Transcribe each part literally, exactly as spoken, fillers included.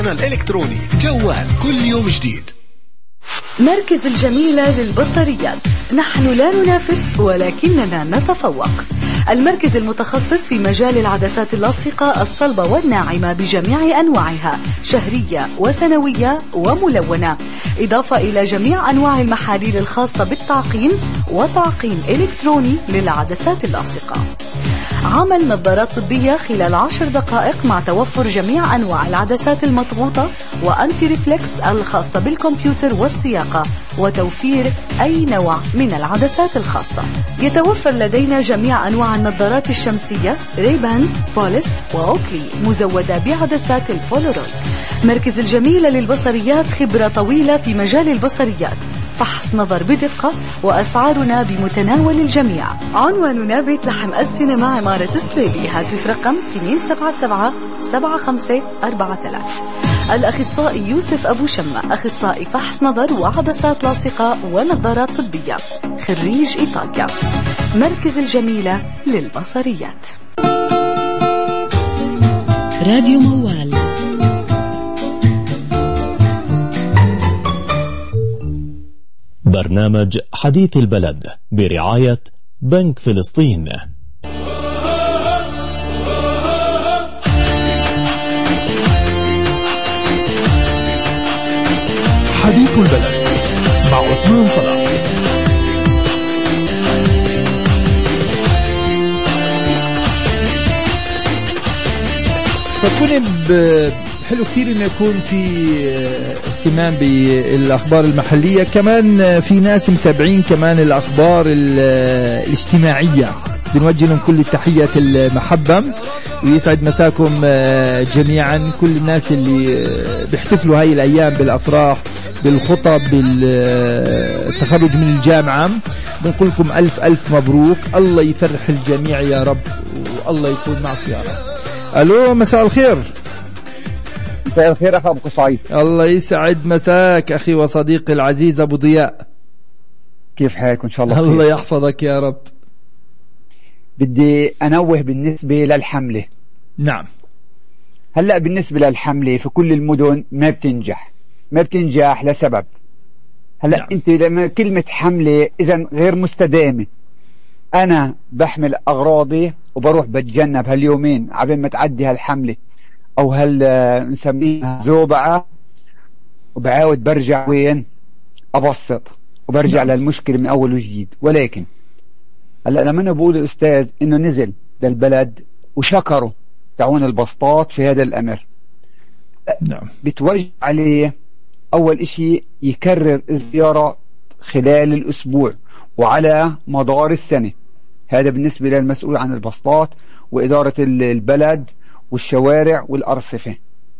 الإلكتروني جوال كل يوم جديد. مركز الجميلة للبصريات، نحن لا ننافس ولكننا نتفوق. المركز المتخصص في مجال العدسات اللاصقة الصلبة والناعمة بجميع أنواعها، شهرية وسنوية وملونة، إضافة إلى جميع أنواع المحاليل الخاصة بالتعقيم وتعقيم إلكتروني للعدسات اللاصقة. عمل نظارات طبية خلال عشر دقائق مع توفر جميع أنواع العدسات المضغوطة وأنتي ريفلكس الخاصة بالكمبيوتر والسياقة، وتوفير أي نوع من العدسات الخاصة. يتوفر لدينا جميع أنواع النظارات الشمسية ريبان، بوليس وأوكلي، مزودة بعدسات البولورويد. مركز الجميلة للبصريات خبرة طويلة في مجال البصريات، فحص نظر بدقة، وأسعارنا بمتناول الجميع. عنواننا بيت لحم السينما، عمارة السليبي. هاتف رقم اثنين سبعة سبعة سبعة خمسة أربعة ثلاثة. الأخصائي يوسف أبو شمة، أخصائي فحص نظر وعدسات لاصقة ونظارات طبية، خريج إيطاليا. مركز الجميلة للبصريات. راديو موال. برنامج حديث البلد برعاية بنك فلسطين. حديث البلد مع عثمان صلاح. صدقوني حلو كثير انه يكون في اهتمام بالاخبار المحليه، كمان في ناس متابعين كمان الاخبار الاجتماعيه، بنوجه لهم كل التحيه المحبه ويسعد مساكم جميعا. كل الناس اللي بيحتفلوا هاي الايام بالافراح، بالخطب، بالتخرج من الجامعه، بنقول لكم الف الف مبروك، الله يفرح الجميع يا رب، والله يكون معك يا رب. الو، مساء الخير. مساء الخير أخي أبو قصعيد. الله يسعد مساك أخي وصديقي العزيز أبو ضياء، كيف حالك؟ إن شاء الله الله خير. يحفظك يا رب. بدي أنوه بالنسبة للحملة. نعم. هلأ بالنسبة للحملة في كل المدن ما بتنجح، ما بتنجح لسبب. هلأ نعم. أنت لما كلمة حملة إذن غير مستدامة. أنا بحمل أغراضي وبروح بتجنب هاليومين عبين ما تعدي هالحملة او هل نسميها زوبعة، وبعاود برجع وين ابسط وبرجع نعم. للمشكلة من اول وجديد. ولكن هلا لما انا بقول الاستاذ انه نزل للبلد وشكروا تعاون البسطات في هذا الامر، نعم. بتوجه عليه اول اشي يكرر الزيارة خلال الاسبوع وعلى مدار السنة. هذا بالنسبة للمسؤول عن البسطات وادارة البلد والشوارع والأرصفة.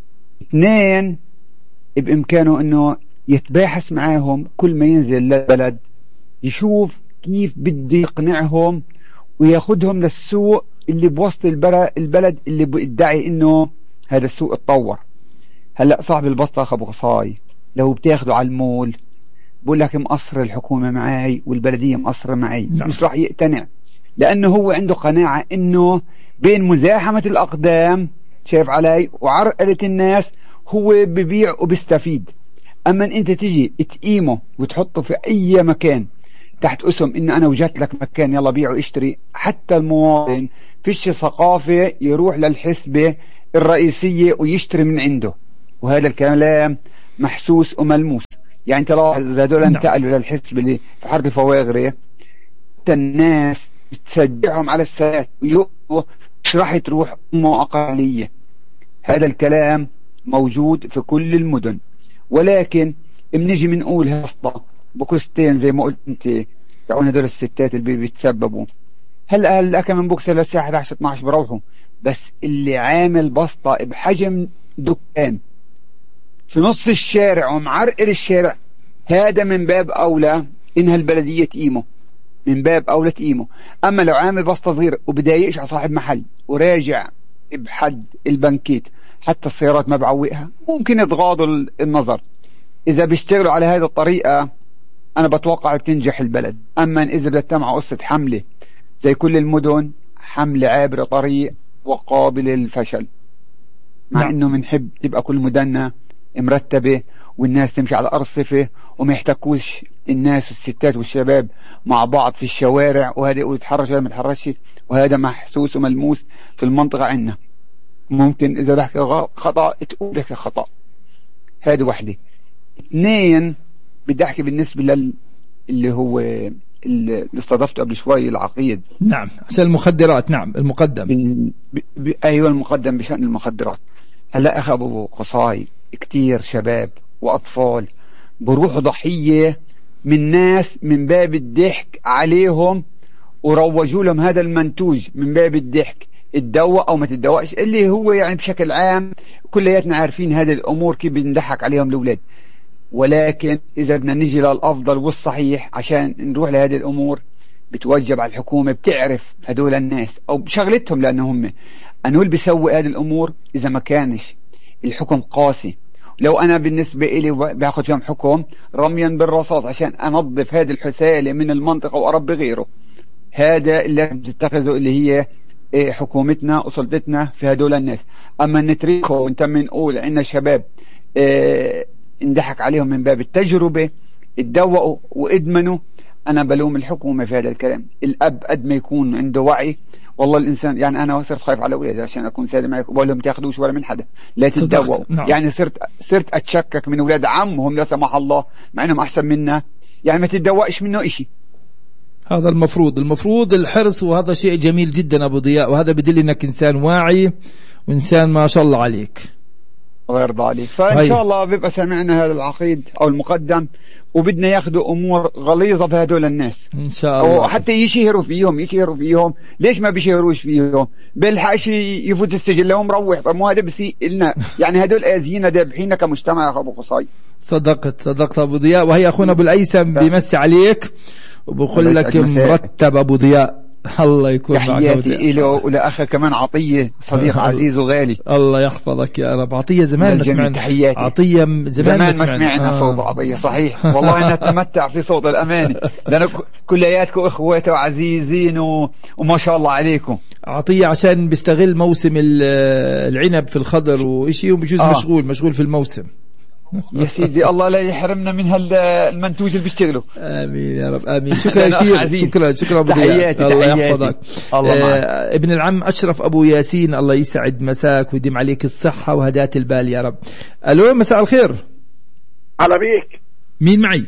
اثنين، بإمكانه أنه يتباحث معاهم كل ما ينزل للبلد، يشوف كيف بده يقنعهم وياخدهم للسوق اللي بوسط البلد اللي بيدعي أنه هذا السوق اتطور. هلأ صاحب البسطة أخو أبو قصاي لو بتاخده على المول بقول لك مقصر الحكومة معي والبلدية مقصرة معي، نعم. مش راح يقتنع، لأنه هو عنده قناعة أنه بين مزاحمة الأقدام شايف علي وعرقلة الناس هو ببيع وبيستفيد. أما أنت تجي تقيمه وتحطه في أي مكان تحت اسم إن أنا وجدت لك مكان يلا بيع واشتري، حتى المواطن فيش ثقافة يروح للحسبة الرئيسية ويشتري من عنده، وهذا الكلام محسوس وملموس. يعني أنت لاحظ إذا هذول انتقلوا للحسبة اللي في حرب فواغري، الناس تسجعهم على الساعات ويقفوا مش راح تروح أمه أقلية. هذا الكلام موجود في كل المدن، ولكن بنيجي بنقول هسطة بوكستين زي ما قلت انت، تعون هدول الستات اللي بيتسببوا. هلا هلا كمان بوكسر للساعة احد عشر اثني عشر بروحوا، بس اللي عامل بسطة بحجم دكان في نص الشارع ومعرقل الشارع، هذا من باب أولى إنها البلدية تقيمه، من باب أولى تقيمه. أما لو عامل بسطة صغيرة وبدايقش على صاحب محل وراجع بحد البنكيت، حتى السيارات ما بعوقها، ممكن يتغاضوا النظر. إذا بيشتغلوا على هذه الطريقة أنا بتوقع بتنجح البلد. أما إذا بتتمع قصة حملة زي كل المدن، حملة عابرة طريق وقابلة للفشل. مع نعم. انه بنحب تبقى كل مدنة مرتبة والناس تمشي على أرصفة وما يحتكوش الناس والستات والشباب مع بعض في الشوارع، وهذا يقول تحرش وهذا ما تحرش، وهذا محسوس وملموس في المنطقة عندنا. ممكن إذا بحكي خطأ تقول لك خطأ. هذه واحدة. اثنين بدي أحكي بالنسبة لل اللي هو اللي استضفته قبل شوي، العقيد. نعم، عشان المخدرات. نعم، المقدم. ب... ب... أيوة المقدم بشأن المخدرات. هلا أخي أبو قصاي كتير شباب وأطفال بروحوا ضحية من ناس من باب الضحك عليهم، وروجوا لهم هذا المنتوج من باب الضحك، تدوق أو ما تدوقش، اللي هو يعني بشكل عام كلياتنا عارفين هذه الأمور كيف بنضحك عليهم الأولاد. ولكن إذا بدنا نجي للأفضل والصحيح عشان نروح لهذه الأمور، بتوجب على الحكومة بتعرف هدول الناس أو بشغلتهم، لأنهم أنه اللي بيسوي هذه الأمور إذا ما كانش الحكم قاسي. لو أنا بالنسبة إلي باخذ فيهم حكم رميا بالرصاص عشان أنظف هذه الحثالة من المنطقة وأربي غيره، هذا اللي بتتخذه اللي هي حكومتنا وسلطتنا في هدول الناس. أما نتركه وانت من نقول عندنا شباب اه اندحك عليهم من باب التجربة، اتدوقوا وادمنوا، أنا بلوم الحكومة في هذا الكلام. الأب قد ما يكون عنده وعي، والله الإنسان يعني أنا صرت خايف على أولادي عشان أكون سادة معك، وبقول لهم تاخدوش ولا من حدا، لا تتدوقوا. نعم. يعني صرت صرت أتشكك من أولاد عمهم لا سمح الله مع إنهم أحسن منا، يعني ما تتدوقش منه إشي. هذا المفروض المفروض الحرص، وهذا شيء جميل جدا أبو ضياء، وهذا بدل إنك إنسان واعي وإنسان ما شاء الله عليك. الله يرضى عليك. فإن هي. شاء الله بيبقى سمعنا هذا العقيد أو المقدم، وبدنا ياخذوا أمور غليظة في هدول الناس إن شاء الله، أو حتى يشهروا فيهم يشهروا فيهم ليش ما بيشهروش فيهم؟ بالحقش يفوت السجن لو مروح. طب مو هذا بسيء لنا يعني، هدول آزينا دابحينا كمجتمع يا أبو قصاي. صدقت صدقت أبو ضياء. وهي أخونا أبو الأيسم بيمسي عليك وبقول لك مرتب أبو ضياء، الله يكون معك. تحياتي له ولأخي كمان عطية صديق عزيز وغالي، الله يحفظك يا رب. عطية زمان ما سمعنا، عطية زمان, زمان ما سمعنا آه. صوت عطية صحيح والله نتمتع في صوت الأمانة، لأن كلياتكم إخوته وعزيزين و... وما شاء الله عليكم. عطية عشان بيستغل موسم العنب في الخضر وإشي، وبجوز آه. مشغول مشغول في الموسم. يا سيدي الله لا يحرمنا من هالمنتوج اللي بيشتغلوا. امين يا رب امين. شكرا كثير، شكرا شكرا ابو تحياتي الله تحياتي. يحفظك. الله آه ابن العم اشرف ابو ياسين، الله يسعد مساك ويديم عليك الصحه وهداة البال يا رب. الو مساء الخير. هلا بيك. مين معي؟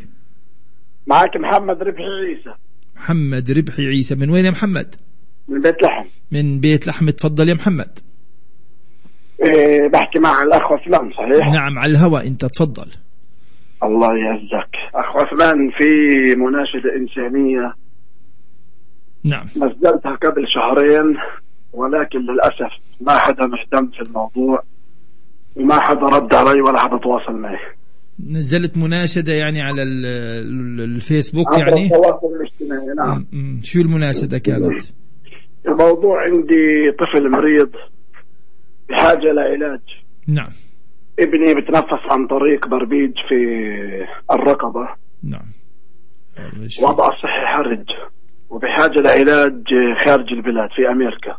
معك محمد ربحي عيسى. محمد ربحي عيسى، من وين يا محمد؟ من بيت لحم. من بيت لحم، تفضل يا محمد. إيه بحكي مع الأخ وسلان صحيح؟ نعم على الهواء أنت، تفضل. الله يعزك. أخ وسلان، في مناشدة إنسانية نعم نزلتها قبل شهرين، ولكن للأسف ما حدا مهتم في الموضوع وما حدا رد علي ولا حدا تواصل معي. نزلت مناشدة يعني على الفيسبوك يعني؟ التواصل الاجتماعي. نعم. م- شو المناشدة كانت؟ الموضوع عندي طفل مريض بحاجة لعلاج. نعم. ابني بتنفس عن طريق بربيج في الرقبة. نعم. وضع صحي حرج وبحاجة لعلاج خارج البلاد في أمريكا.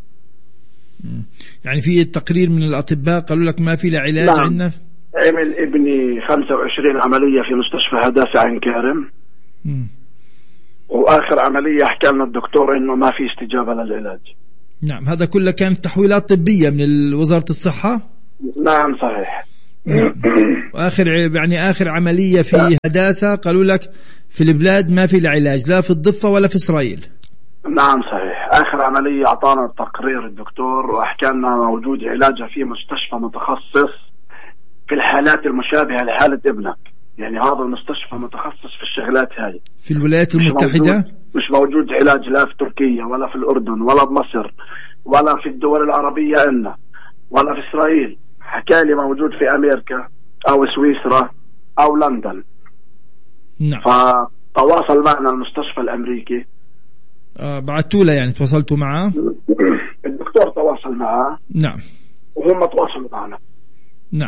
يعني في تقرير من الأطباء قالوا لك ما في له علاج. نعم. عندنا عمل ابني خمسة وعشرين عملية في مستشفى هداسة عين كارم. م. وآخر عملية حكى لنا الدكتور إنه ما في استجابة للعلاج. نعم. هذا كله كانت تحويلات طبية من وزارة الصحة. نعم صحيح. نعم. وآخر يعني آخر عملية في هداسة قالوا لك في البلاد ما في العلاج، لا في الضفة ولا في إسرائيل. نعم صحيح. آخر عملية أعطانا تقرير الدكتور وأحكى لنا موجود علاجها في مستشفى متخصص في الحالات المشابهة لحالة ابنك. يعني هذا المستشفى متخصص في الشغلات هاي في الولايات المتحدة. مش موجود, مش موجود علاج لا في تركيا ولا في الأردن ولا بمصر ولا في الدول العربية إلنا ولا في إسرائيل. حكى لي موجود في أمريكا أو سويسرا أو لندن. نعم. فتواصل معنا المستشفى الأمريكي. آه بعتوا له يعني تواصلتوا معه؟ الدكتور تواصل معه. نعم. وهم تواصلوا معنا. نعم.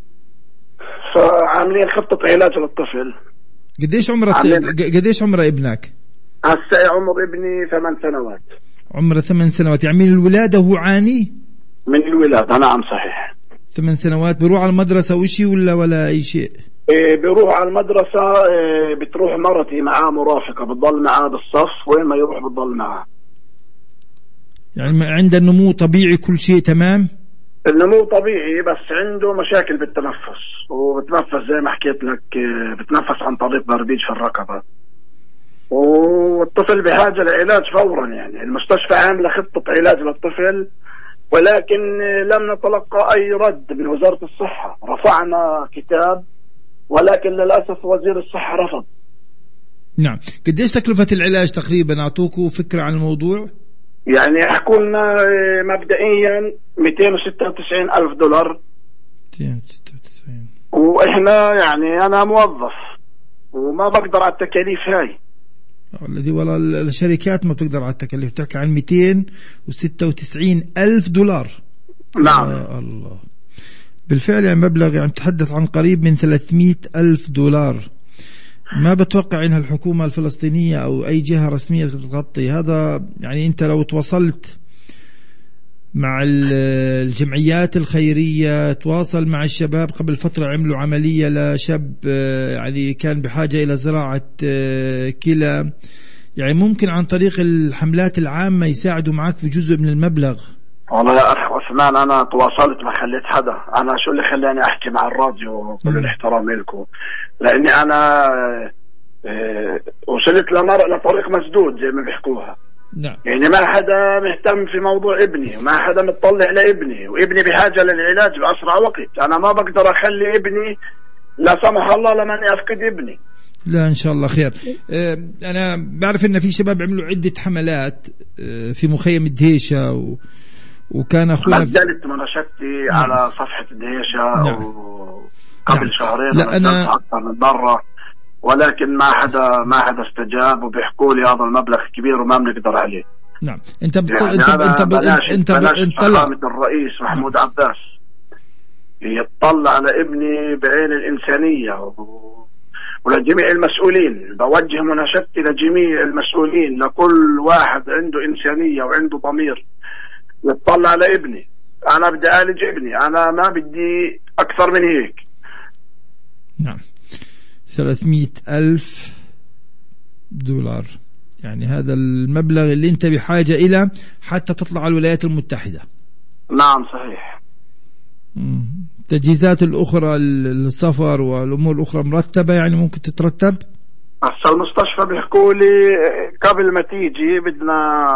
فعاملين خطة علاج للطفل. قديش عمره قديش عمره ابنك؟ هسه عمر ابني ثمان سنوات. عمره ثمان سنوات، يعني من الولادة هو عاني؟ من الولادة. نعم صحيح. ثمان سنوات بيروح على المدرسة وإشي ولا ولا أي شيء؟ إيه بيروح على المدرسة. إيه بتروح مرتي معاه مرافقة، بتضل معاه بالصف، وين ما يروح بتضل معاه. يعني عنده النمو طبيعي كل شيء تمام؟ النمو طبيعي، بس عنده مشاكل بالتنفس، وبتنفس زي ما حكيت لك بتنفس عن طريق بربيج في الرقبة، والطفل بحاجة لعلاج فورا. يعني المستشفى عاملة خطة علاج للطفل، ولكن لم نتلقى أي رد من وزارة الصحة. رفعنا كتاب، ولكن للأسف وزير الصحة رفض. نعم. قديش تكلفة العلاج تقريبا؟ أعطوكوا فكرة عن الموضوع؟ يعني يحكوا لنا مبدئيا مئتين وستة وتسعين ألف دولار، مئتين وستة وتسعين. وإحنا يعني أنا موظف وما بقدر على التكاليف هاي. الذي والله الشركات ما بتقدر على التكاليف، تحكي عن مئتين وستة وتسعين ألف دولار. نعم. يا الله، بالفعل يعني مبلغ، يعني تحدث عن قريب من ثلاثمئة ألف دولار. ما بتوقع انها الحكومة الفلسطينية او اي جهة رسمية تغطي هذا. يعني انت لو تواصلت مع الجمعيات الخيرية، تواصل مع الشباب. قبل فترة عملوا عملية لشاب يعني كان بحاجة الى زراعة كلى، يعني ممكن عن طريق الحملات العامة يساعدوا معك في جزء من المبلغ. والله يا أخ عثمان أنا تواصلت ما خليت حدا. أنا شو اللي خلاني أحكي مع الراديو كل الاحترام لكم، لأني أنا اه وصلت لمر لطريق مسدود زي ما بيحكوها. نعم. يعني ما حدا مهتم في موضوع ابني، ما حدا متطلع لابني، وابني بحاجة للعلاج بأسرع وقت. أنا ما بقدر أخلي ابني لا سمح الله لمن أفقد ابني. لا إن شاء الله خير. اه أنا بعرف إن في شباب عملوا عدة حملات اه في مخيم الدهيشة، و وكان اخونا نزلت مناشدتي نعم. على صفحة الدهيشة نعم. وقبل نعم. شهرين لا أنا أكثر من مرة، ولكن ما حدا ما حدا استجاب، وبيحكوا لي هذا المبلغ كبير وما بنقدر عليه. نعم. انت بت... يعني انت انت ب... انت انت فخامة الرئيس محمود نعم. عباس يطلع على ابني بعين الإنسانية و... ولجميع المسؤولين. بوجه مناشدتي لجميع المسؤولين، لكل واحد عنده إنسانية وعنده ضمير يطلع على ابني. أنا بدي أعالج ابني، أنا ما بدي أكثر من هيك. نعم. ثلاثمئة ألف دولار، يعني هذا المبلغ اللي أنت بحاجة إلى حتى تطلع على الولايات المتحدة. نعم صحيح. التجهيزات الأخرى، السفر والأمور الأخرى مرتبة، يعني ممكن تترتب. هسه المستشفى بيحكوا لي قبل ما تيجي بدنا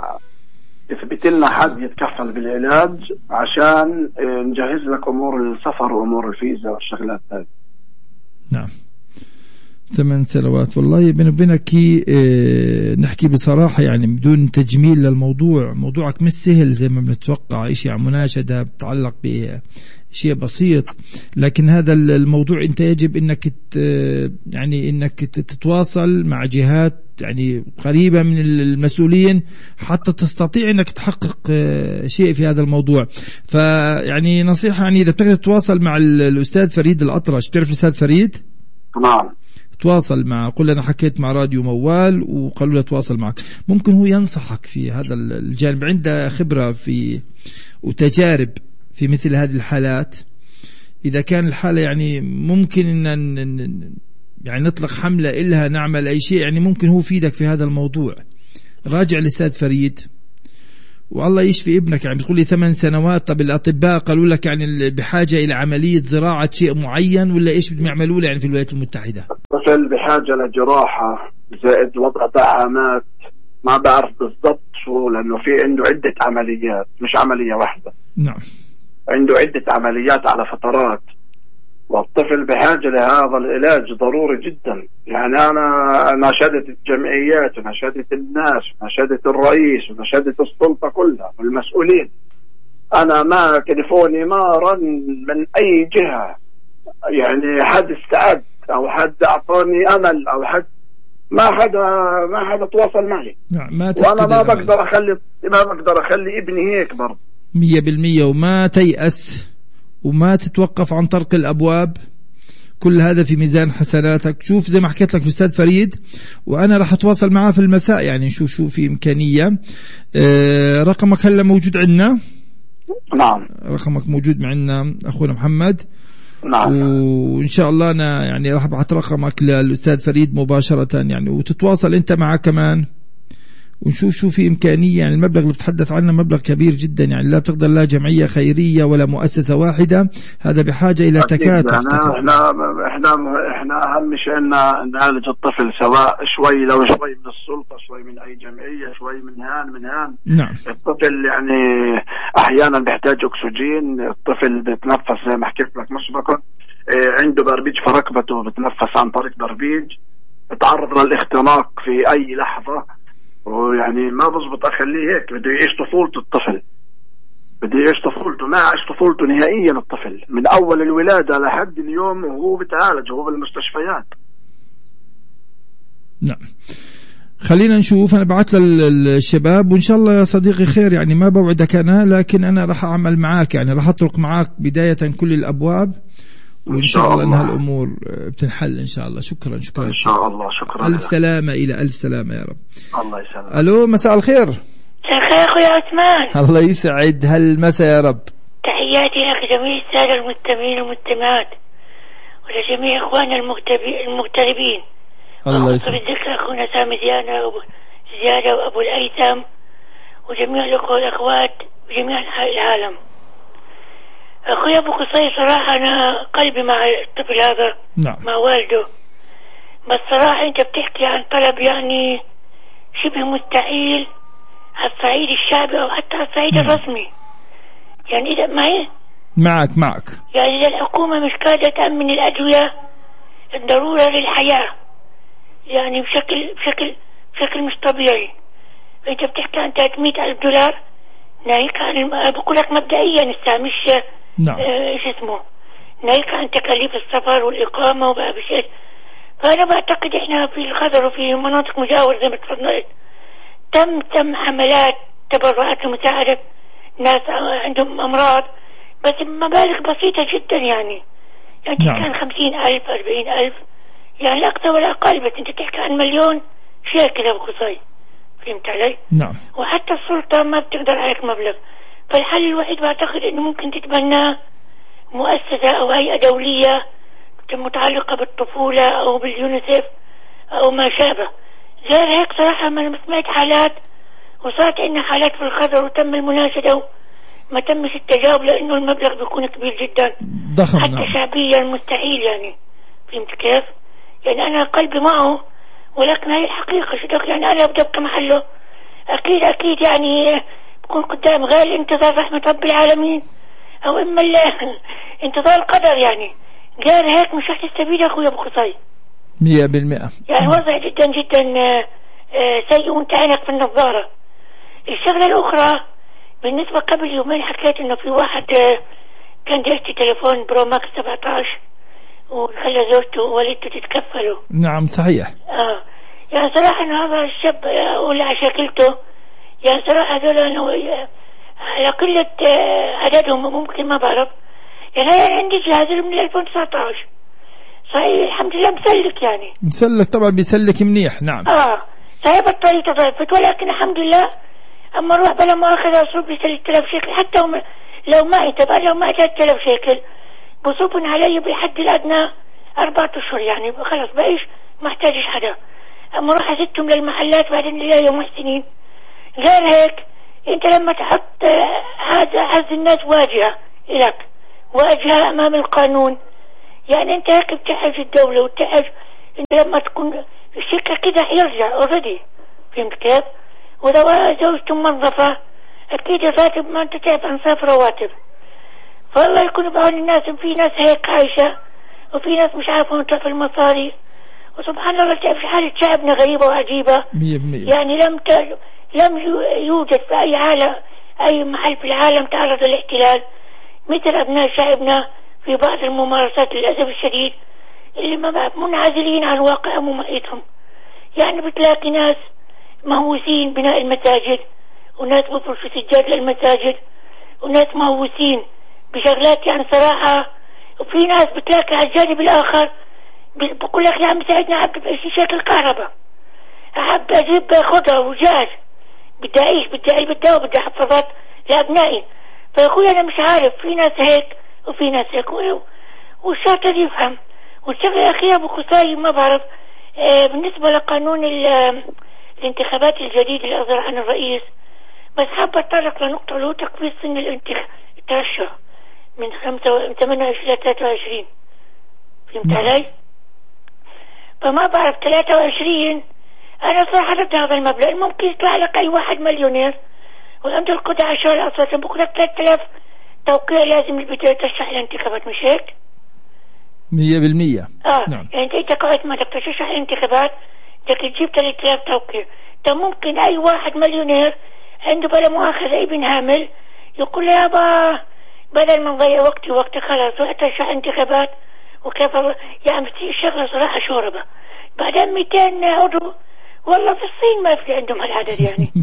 يثبت لنا حد يتكفل بالعلاج عشان نجهز لك أمور السفر وأمور الفيزا والشغلات هذه. نعم. ثمان سنوات. والله بيني وبينك اه نحكي بصراحة، يعني بدون تجميل للموضوع، موضوعك مش سهل زي ما بنتوقع. إشي عن مناشدة بتعلق بشيء بسيط، لكن هذا الموضوع أنت يجب أنك يعني أنك تتواصل مع جهات يعني قريبة من المسؤولين حتى تستطيع أنك تحقق شيء في هذا الموضوع. فيعني نصيحة، يعني إذا بتقدر تتواصل مع الأستاذ فريد الأطرش. بتعرف الأستاذ فريد؟ نعم. تواصل مع، قل أنا حكيت مع راديو موال وقالوا له تواصل معك. ممكن هو ينصحك في هذا الجانب، عنده خبرة في وتجارب في مثل هذه الحالات. إذا كان الحالة يعني ممكن أن يعني نطلق حملة إلها، نعمل أي شيء، يعني ممكن هو يفيدك في هذا الموضوع. راجع للأستاذ فريد والله يشفي ابنك. يعني بتقول لي ثمان سنوات، طب الأطباء قالوا لك يعني بحاجة إلى عملية زراعة شيء معين، ولا إيش بدهم يعملوا له يعني في الولايات المتحدة؟ الطفل بحاجة لجراحة زائد وضع دعامات، ما بعرف بالضبط شو، لأنه في عنده عدة عمليات مش عملية واحدة. نعم. عنده عدة عمليات على فترات، والطفل بحاجة لهذا العلاج ضروري جدا. يعني أنا ناشدت الجمعيات وناشدت الناس وناشدت الرئيس وناشدت السلطة كلها والمسؤولين. أنا ما تليفوني ما رن من أي جهة، يعني حد استعد أو حد أعطاني أمل أو حد، ما حدا ما حدا تواصل معي. نعم. ما وأنا ما بقدر أخلي ما بقدر أخلي ابني هيك برضه مية بالمية. وما تيأس وما تتوقف عن طرق الأبواب، كل هذا في ميزان حسناتك. شوف زي ما حكيت لك أستاذ فريد، وأنا راح أتواصل معه في المساء، يعني نشوف شو في إمكانية. آه رقمك هلا موجود عندنا؟ نعم. رقمك موجود معنا أخونا محمد. نعم. وإن شاء الله أنا يعني راح أبعث رقمك للأستاذ فريد مباشرة يعني، وتتواصل أنت معه كمان، ونشوف شو في إمكانية. يعني المبلغ اللي بتحدث عنه مبلغ كبير جدا، يعني لا تقدر لا جمعية خيرية ولا مؤسسة واحدة، هذا بحاجة إلى تكاتف. احنا احنا احنا احنا أهم شيء ان نعالج الطفل، سواء شوي لو شوي من السلطة، شوي من أي جمعية، شوي من هان من هان. نعم. الطفل يعني أحيانا بيحتاج أكسجين، الطفل بيتنفس زي ما حكيت لك مسبقا، عنده بربيج في ركبته بتنفس عن طريق بربيج، تعرض للاختناق في أي لحظة، ويعني ما بزبط أخليه هيك. بده يعيش طفولته الطفل، بده يعيش طفولته، ما عاش طفولته نهائيا الطفل من أول الولادة لحد اليوم وهو بتعالج وهو بالمستشفيات. نعم. خلينا نشوف، أنا بعت للشباب وإن شاء الله يا صديقي خير. يعني ما بوعدك أنا، لكن أنا راح أعمل معاك، يعني راح أطرق معاك بداية كل الأبواب، وإن شاء الله أنها الأمور بتنحل إن شاء الله. شكرا شكرا إن شاء الله. شكرا. ألف سلامة، إلى ألف سلامة يا رب. الله يسلمك. ألو، مساء الخير. مساء الخير أخوي عثمان. الله يسعد هالمساء يا رب. تحياتي لك جميع السادة المستمعين والمستمعات، ولجميع إخواننا المغتربين. الله يسلمك. بالذكر أخونا سامي زيادة وأبو زيادة وأبو الأيثم وجميع الأخوة والأخوات بجميع أنحاء العالم. أخوي أبو قصي، صراحة أنا قلبي مع الطفل هذا. نعم. مع والده، بس صراحة أنت بتحكي عن طلب يعني شبه مستحيل على الصعيد الشعبي أو حتى على الصعيد نعم. الرسمي. يعني إذا ما هي معك معك يعني إذا الحكومة مش قادرة تأمن الأدوية الضرورة للحياة يعني بشكل بشكل بشكل مش طبيعي، أنت بتحكي عن ثلاثمئة ألف دولار، ناهيك عن الم... بقول لك مبدئيا الساعة مش نعم. ايش آه اسمه، ناهيك عن تكاليف السفر والإقامة وبقى بشيء. فأنا بعتقد إحنا في الخضر وفي مناطق مجاورة زي ما تفضلت تم تم حملات تبرعات لمساعدة ناس عندهم أمراض، بس مبالغ بسيطة جدا يعني يعني نعم. كان خمسين ألف أربعين ألف يعني لا أكثر ولا أقل، بس أنت تحكي عن مليون شيكل أبو قصي، فهمت علي؟ نعم. وحتى السلطة ما بتقدر عليك مبلغ. فالحل الوحيد بعتقد إنه ممكن تتبنى مؤسسة أو هيئة دولية متعلقة بالطفولة أو باليونيسيف أو ما شابه. غير هيك صراحة ما سمعت حالات، وصارت عندنا حالات في الخضر وتم المناشدة وما تمش التجاوب لأنه المبلغ بيكون كبير جدا ضخم. حتى نعم. شعبيا مستحيل يعني، فهمت كيف؟ يعني أنا قلبي معه، ولكن هاي الحقيقة شو يعني أنا أبدأ كمحله أكيد أكيد يعني بكون قدام غير انتظار رحمة رب العالمين أو إما انتظار القدر يعني. غير هيك مش رح تستفيد أخوي أبو قصي مية بالمئة. يعني وضع جدا جدا سيء وانت عينك في النظارة. الشغلة الأخرى بالنسبة قبل يومين حكيت إنه في واحد كان جلت تليفون برو ماكس سبعة عشر وخلى زوجته ووالدته تتكفلوا. نعم صحيح. آه يعني صراحة إنه هذا الشاب ولا عشاكلته يعني صراحة هذول على قلة عددهم ممكن ما بعرف يعني. أنا عندي جهاز من ألفين وتسعة عشر صحيح الحمد لله مسلك يعني مسلك طبعا بيسلك منيح. نعم. اه صحيح بطاريته ضعفت، ولكن الحمد لله اما اروح بلا ما اخذ اصرف لي ثلاثة آلاف شيكل حتى لو معي تبع لو معي ثلاثة آلاف شيكل بصوبن علي بالحد الادنى أربعة اشهر يعني خلص بعيش ما احتاجش حدا. اما اروح ازتهم للمحلات بعدين لا يوم محسنين. غير هيك انت لما تحط هذا عز الناس واجهة لك واجهة امام القانون يعني انت هيك بتحج الدولة وتحج انت لما تكون الشركة كده يرجع اوريدي، فهمت كيف؟ واذا زوجته موظفة اكيد الراتب ما انت تعرف انصاف رواتب. فالله يكون بعون الناس، في ناس هيك عايشة وفي ناس مش عارفة تروح المصاري، وسبحان الله تعرف حالة شعبنا غريبة وعجيبة يعني لم ت... لم يوجد في اي عالم اي محل في العالم تعرض للاحتلال مثل ابناء شعبنا في بعض الممارسات للأسف الشديد اللي ما منعزلين عن واقعهم ومحيطهم. يعني بتلاقي ناس مهووسين بناء المساجد وناس بفرشوا سجاد للمساجد وناس مهووسين بشغلات يعني صراحة، وفي ناس بتلاقي على الجانب الآخر بقول لك يا عم ساعدنا عبد بأي شكل كهرباء أحب أجيب خضرة وجاز بدي أعيش بدي أعيش بدي بدي حفاظات لأبنائي. فيقول أنا مش عارف، في ناس هيك وفي ناس هيك، والشاطر يفهم. والشغلة الأخيرة أبو قصي ما بعرف آه بالنسبة لقانون الانتخابات الجديد اللي أصدر عن الرئيس، بس حابة أتطرق لنقطة له تقويض سن الترشح من خمسة ثمانية وعشرين إلى ثلاثة وعشرين. فهمت علي؟ فما بعرف ثلاثة وعشرين أنا صراحة ضد هذا المبلغ. ممكن يطلع لك أي واحد مليونير وعنده القدرة على شراء الأصوات، بكرة ثلاثة آلاف توقيع لازم البداية يترشح الانتخابات، مش هيك؟ مية بالمية. اه نعم. يعني انت قاعد ما بدك ترشح الانتخابات بدك تجيب ثلاثة آلاف توقيع. طب ممكن اي واحد مليونير عنده بلا مؤاخذة ابن هامل يقول له يابا بدل ما نضيع وقتي ووقتك خلاص روح ترشح انتخابات وكيف يعني بتصير شغلة صراحة شوربة. بعدين مئتين عضو والله في الصين ما في عندهم هالعدد يعني.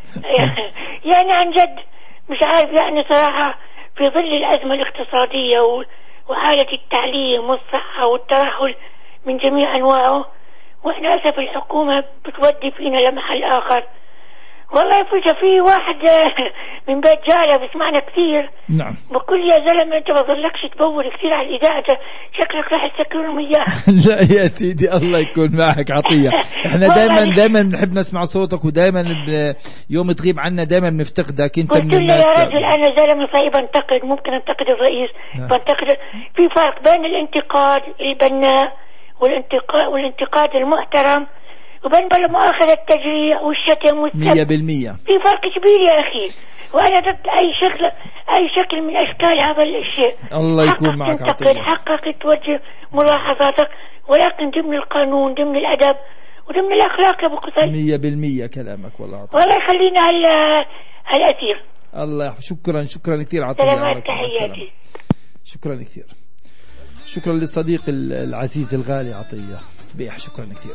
يعني عن جد مش عارف يعني صراحة في ظل الأزمة الاقتصادية وحالة التعليم والصحة والترهل من جميع أنواعه، وإحنا للأسف الحكومة بتودي فينا لمحل آخر. والله فجأة في واحد من بيت جالة بسمعنا كثير. نعم. بقول يا زلمة أنت ما ظلكش تبور كثير على الإذاعة، شكلك راح تسكرهم إياها. لا يا سيدي الله يكون معك عطية. إحنا دائما دائما بنحب نسمع صوتك، ودائما يوم تغيب عنا دائما بنفتقدك. أنت من الناس. قلت له يا رجل أنا زلمة طيب أنتقد، ممكن أنتقد الرئيس، بنتقد. في فرق بين الانتقاد البناء والانتقاد والانتقاد المحترم وبين بلا مؤاخذة التجريح والشتم والسب. مية بالمية. في فرق كبير يا أخي، وأنا ضد أي شكل أي شكل من أشكال هذا الشيء. الله يكون معك عطية. حقك توجه ملاحظاتك، ولكن ضمن القانون ضمن الأدب وضمن الأخلاق يا أبو قصي. مية بالمية كلامك والله عطية. والله يخلينا هال هالأثير. الله شكرا شكرا كثير عطية. سلامات تحياتي. شكرا كثير. شكرا للصديق العزيز الغالي عطية صبيح، شكرا كثير.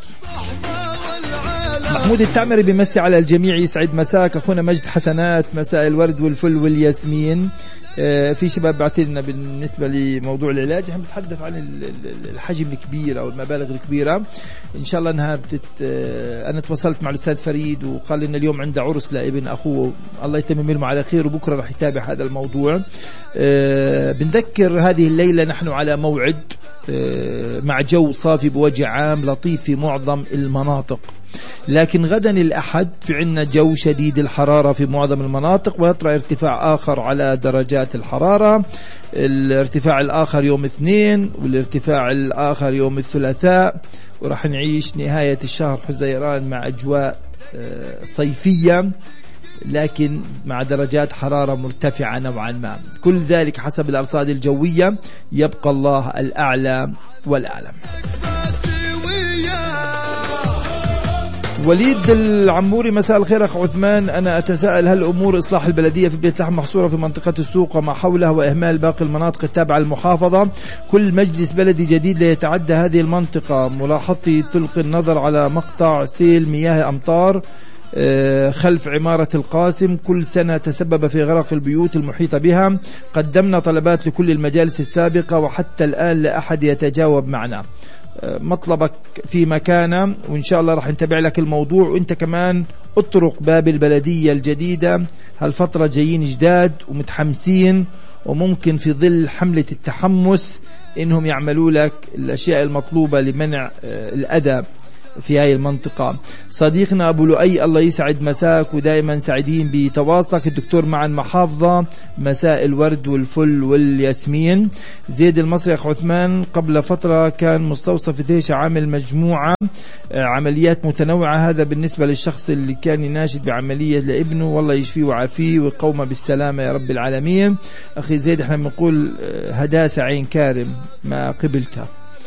محمود التعمري بيمسي على الجميع، يسعد مساك أخونا مجد حسنات، مساء الورد والفل والياسمين. آه في شباب بعتلنا بالنسبة لموضوع العلاج، احنا بنتحدث عن الحجم الكبير أو المبالغ الكبيرة. إن شاء الله أنها بتت... آه أنا تواصلت مع الأستاذ فريد وقال لنا اليوم عنده عرس لابن أخوه، الله يتمم له على خير، وبكرة رح يتابع هذا الموضوع. آه بنذكر هذه الليلة نحن على موعد آه مع جو صافي بوجه عام لطيف في معظم المناطق، لكن غدا الأحد في عنا جو شديد الحرارة في معظم المناطق، ويطرأ ارتفاع آخر على درجات الحرارة. الارتفاع الآخر يوم اثنين والارتفاع الآخر يوم الثلاثاء، ورح نعيش نهاية الشهر حزيران مع أجواء صيفية لكن مع درجات حرارة مرتفعة نوعا ما. كل ذلك حسب الأرصاد الجوية، يبقى الله الأعلى والأعلم. وليد العموري مساء الخير أخ عثمان، أنا أتساءل هل أمور إصلاح البلدية في بيت لحم محصورة في منطقة السوق وما حولها وإهمال باقي المناطق التابعة للمحافظة؟ كل مجلس بلدي جديد لا يتعدى هذه المنطقة. ملاحظتي تلقي النظر على مقطع سيل مياه أمطار خلف عمارة القاسم كل سنة تسبب في غرق البيوت المحيطة بها. قدمنا طلبات لكل المجالس السابقة وحتى الآن لا أحد يتجاوب معنا. مطلبك في مكانه، وإن شاء الله راح نتابع لك الموضوع، وإنت كمان اطرق باب البلدية الجديدة. هالفترة جايين جداد ومتحمسين، وممكن في ظل حملة التحمس إنهم يعملوا لك الأشياء المطلوبة لمنع الأذى في هاي المنطقة. صديقنا أبو لؤي الله يسعد مساك، ودائما سعيدين بتواصلك. الدكتور مع المحافظة مساء الورد والفل والياسمين. زيد المصري أخ عثمان، قبل فترة كان مستوصف ثيشة عامل مجموعة عمليات متنوعة، هذا بالنسبة للشخص اللي كان يناشد بعملية لابنه، والله يشفيه وعافيه ويقوم بالسلامة يا رب العالمين. أخي زيد احنا بنقول هداسة عين كارم ما قبلتها،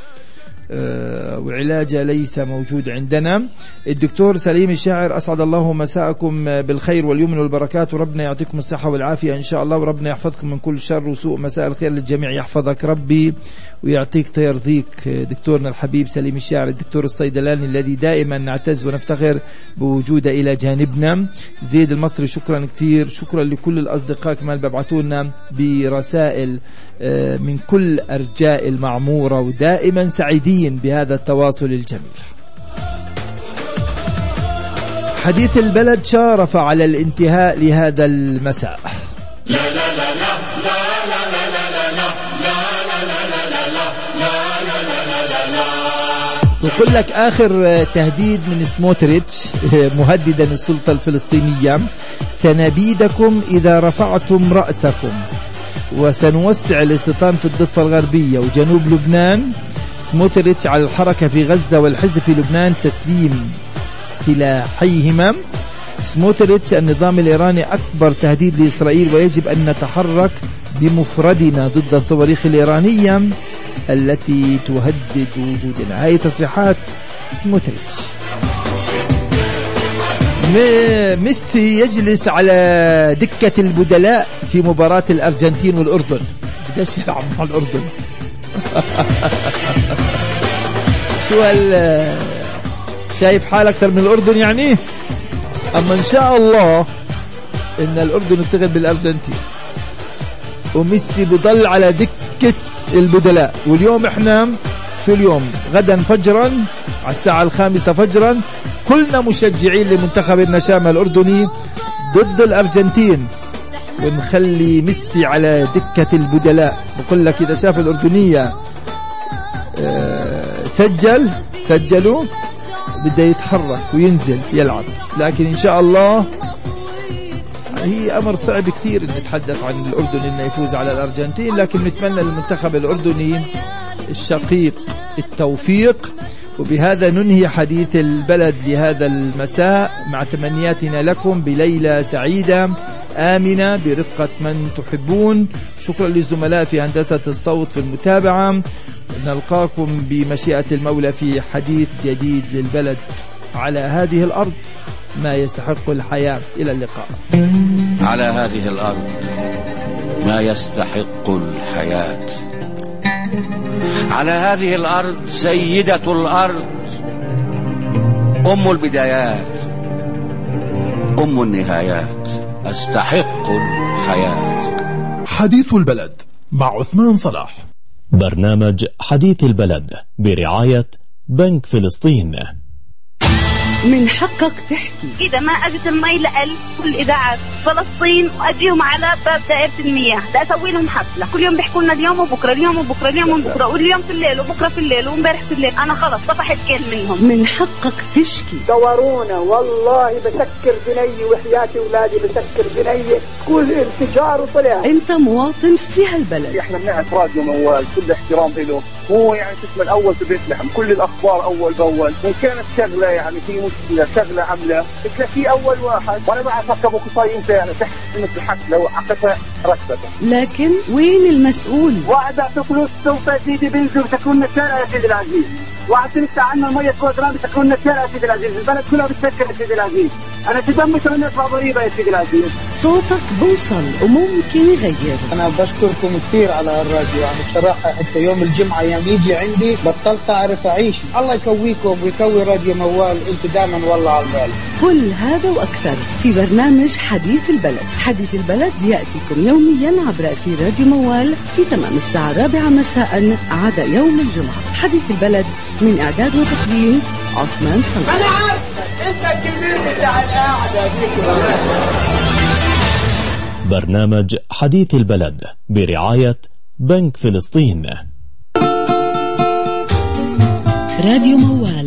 وعلاجه ليس موجود عندنا. الدكتور سليم الشاعر أسعد الله مساءكم بالخير واليمن والبركات، وربنا يعطيكم الصحة والعافية إن شاء الله، وربنا يحفظكم من كل شر وسوء. مساء الخير للجميع، يحفظك ربي ويعطيك تيرضيك. دكتورنا الحبيب سليم الشاعر، الدكتور الصيدلاني الذي دائما نعتز ونفتخر بوجوده إلى جانبنا. زيد المصري شكرا كثير، شكرا لكل الأصدقاء كمان ببعثوا لنا برسائل من كل أرجاء المعمورة، ودائما سعيدين بهذا التواصل الجميل. حديث البلد شارف على الانتهاء لهذا المساء. لا لا لا لا يقول لك آخر تهديد من سموتريتش مهددا السلطة الفلسطينية: سنبيدكم إذا رفعتم رأسكم، وسنوسع الاستيطان في الضفة الغربية وجنوب لبنان. سموتريتش على الحركة في غزة والحزب في لبنان تسليم سلاحيهما. سموتريتش: النظام الإيراني أكبر تهديد لإسرائيل ويجب أن نتحرك بمفردنا ضد الصواريخ الإيرانية التي تهدد وجودنا. هاي تصريحات سموتريتش. ميسي يجلس على دكة البدلاء في مباراة الأرجنتين والأردن. بداش يلعب مع الأردن. شو هال شايف حال أكثر من الأردن يعني؟ أما إن شاء الله إن الأردن تغلب بالأرجنتين وميسي بضل على دكة البدلاء. واليوم إحنا شو اليوم غدا فجرا على الساعة الخامسة فجرا كلنا مشجعين لمنتخب النشامة الأردني ضد الأرجنتين، ونخلي ميسي على دكة البدلاء. بقول لك إذا شاف الأردنية سجل سجلوا بده يتحرك وينزل يلعب. لكن إن شاء الله هي أمر صعب كثير إن نتحدث عن الأردن إنه يفوز على الأرجنتين، لكن نتمنى للمنتخب الأردني الشقيق التوفيق. وبهذا ننهي حديث البلد لهذا المساء مع تمنياتنا لكم بليلة سعيدة آمنة برفقة من تحبون. شكرا للزملاء في هندسة الصوت في المتابعة. نلقاكم بمشيئة المولى في حديث جديد للبلد على هذه الأرض ما يستحق الحياة. إلى اللقاء. على هذه الأرض ما يستحق الحياة. على هذه الأرض سيدة الأرض، أم البدايات، أم النهايات، أستحق الحياة. حديث البلد مع عثمان صلاح. برنامج حديث البلد برعاية بنك فلسطين. من حقك تحكي. إذا ما أجت المي لقل كل إذاعة فلسطين وأجيهم على باب دائرة المياه لا أسوي لهم حفلة. كل يوم بيحكوا لنا اليوم وبكرة، اليوم وبكرة، اليوم وبكرة، واليوم في الليل وبكرة في الليل ومبارح في الليل. أنا خلص طفحت كل منهم. من حقك تشكي. دورونا والله بسكر بني وحياتي أولادي بسكر بني كل انفجار وطلع. أنت مواطن في هالبلد. إحنا بنعرف راديو موال كل احترام له، هو يعني اسمه الأول في بيت لحم، كل الأخبار أول بأول. وإن كانت شغلة يعني في مشكلة شغلة عملة تلاقي أول واحد، وأنا بعرف أركبه قصاين فعلا تحت سنة الحق لو عقدتها ركبته. لكن وين المسؤول؟ واحد أعطي فلوس سوف تزيد بنزل بتكون شارع يا سيدي العزيز، واحد تنسى عنا المية كوادران بتكون شارع يا سيدي العزيز، البلد كلها بتسكر يا سيدي العزيز. أنا تدمت وأنا أطلع ضريبة يا سيدي العزيز. صوتك بوصل وممكن يغير. أنا بشكركم كثير على الراديو، يعني بصراحة حتى يوم الجمعة يوم يجي عندي بطلت أعرف أعيش. الله يكويكم ويكوي راديو موال، أنتوا دائما والله على البال. كل هذا وأكثر في برنامج حديث البلد. حديث البلد يأتيكم يوميا عبر أثير راديو موال في تمام الساعة الرابعة مساء عدا يوم الجمعة. حديث البلد من إعداد وتقديم عثمان صلاح. أنا عارف أنت الكبير بتاع القاعدة دي. برنامج حديث البلد برعاية بنك فلسطين. راديو موال.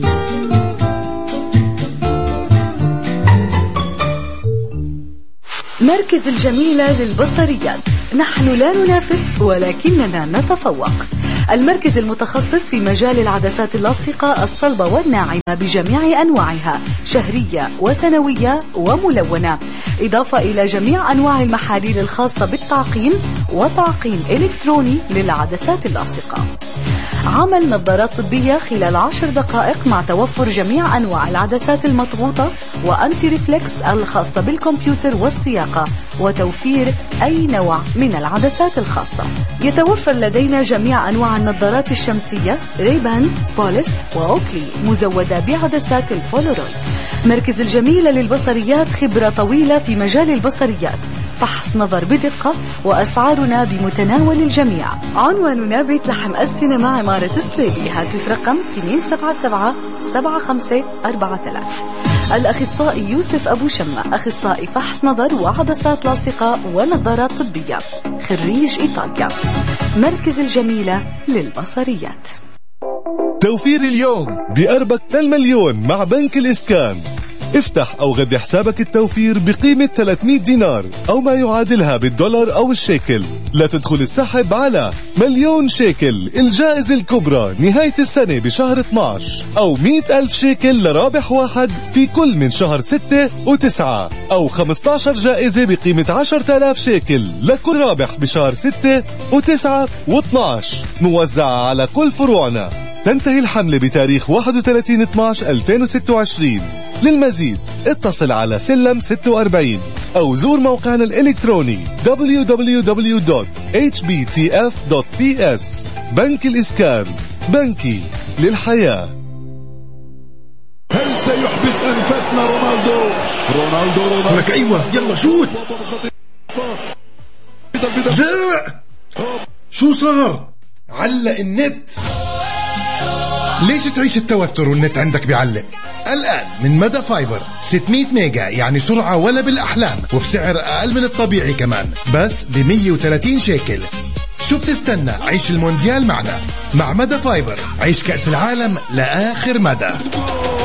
مركز الجميلة للبصريات. نحن لا ننافس ولكننا نتفوق. المركز المتخصص في مجال العدسات اللاصقة الصلبة والناعمة بجميع أنواعها، شهرية وسنوية وملونة، إضافة إلى جميع أنواع المحاليل الخاصة بالتعقيم وتعقيم إلكتروني للعدسات اللاصقة. عمل نظارات طبية خلال عشر دقائق مع توفر جميع أنواع العدسات المضغوطة وأنتي ريفلكس الخاصة بالكمبيوتر والسياقة، وتوفير أي نوع من العدسات الخاصة. يتوفر لدينا جميع أنواع النظارات الشمسية ريبان، بوليس وأوكلي، مزودة بعدسات البولورويد. مركز الجميلة للبصريات خبرة طويلة في مجال البصريات، فحص نظر بدقة، وأسعارنا بمتناول الجميع. عنواننا بيت لحم السينما عمارة الصليبي. هاتف رقم اثنين سبعة سبعة سبعة خمسة أربعة ثلاثة. الأخصائي يوسف أبو شمة، أخصائي فحص نظر وعدسات لاصقة ونظارات طبية، خريج إيطاليا. مركز الجميلة للبصريات. توفير اليوم بقربك للمليون مع بنك الإسكان. افتح أو غذي حسابك التوفير بقيمة ثلاثمئة دينار أو ما يعادلها بالدولار أو الشيكل. لا تدخل السحب على مليون شيكل الجائزة الكبرى نهاية السنة بشهر اثناشر، أو مئة ألف شيكل لرابح واحد في كل من شهر ستة وتسعة، أو خمسة عشر جائزة بقيمة عشرة آلاف شيكل لكل رابح بشهر ستة وتسعة واثناشر، موزعة على كل فروعنا. تنتهي الحملة بتاريخ واحد وثلاثين اثني عشر ألفين وستة وعشرين. للمزيد اتصل على سلم ستة وأربعين أو زور موقعنا الإلكتروني دبليو دبليو دبليو دوت إتش بي تي إف دوت بي إس. بنك الإسكان، بنكي للحياة. هل سيحبس أنفاسنا رونالدو؟ رونالدو رونالدو لك أيوة يلا شوت. لا شو صار؟ علق النت. ليش تعيش التوتر والنت عندك بيعلق؟ الآن من مدى فايبر ستمئة ميجا، يعني سرعة ولا بالأحلام، وبسعر أقل من الطبيعي كمان، بس ب مئة وثلاثين شيكل. شو بتستنى؟ عيش المونديال معنا. مع مدى فايبر عيش كأس العالم لآخر مدى.